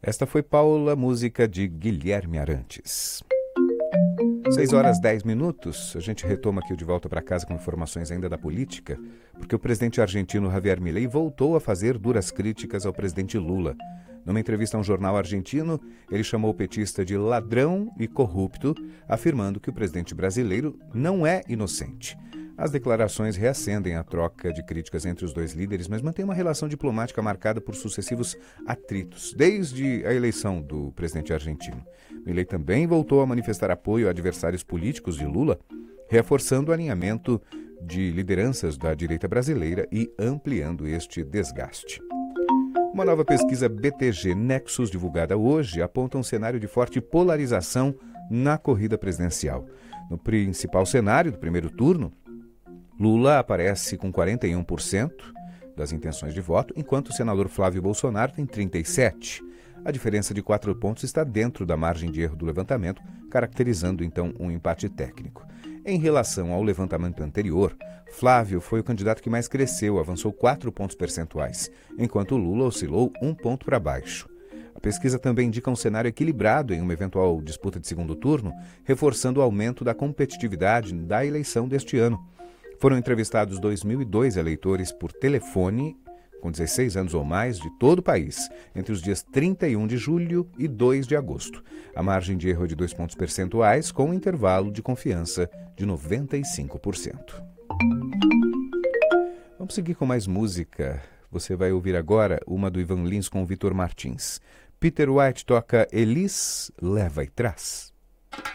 Esta foi Paula, música de Guilherme Arantes. 6h10. A gente retoma aqui o De Volta para Casa com informações ainda da política, porque o presidente argentino Javier Milei voltou a fazer duras críticas ao presidente Lula. Numa entrevista a um jornal argentino, ele chamou o petista de ladrão e corrupto, afirmando que o presidente brasileiro não é inocente. As declarações reacendem a troca de críticas entre os dois líderes, mas mantém uma relação diplomática marcada por sucessivos atritos, desde a eleição do presidente argentino. Milei também voltou a manifestar apoio a adversários políticos de Lula, reforçando o alinhamento de lideranças da direita brasileira e ampliando este desgaste. Uma nova pesquisa BTG Nexus, divulgada hoje, aponta um cenário de forte polarização na corrida presidencial. No principal cenário do primeiro turno, Lula aparece com 41% das intenções de voto, enquanto o senador Flávio Bolsonaro tem 37%. A diferença de 4 pontos está dentro da margem de erro do levantamento, caracterizando então um empate técnico. Em relação ao levantamento anterior, Flávio foi o candidato que mais cresceu, avançou 4 pontos percentuais, enquanto Lula oscilou 1 ponto para baixo. A pesquisa também indica um cenário equilibrado em uma eventual disputa de segundo turno, reforçando o aumento da competitividade da eleição deste ano. Foram entrevistados 2.002 eleitores por telefone, com 16 anos ou mais, de todo o país, entre os dias 31 de julho e 2 de agosto. A margem de erro é de 2 pontos percentuais, com um intervalo de confiança de 95%. Vamos seguir com mais música. Você vai ouvir agora uma do Ivan Lins com o Vitor Martins. Peter White toca Elis, Leva e Traz.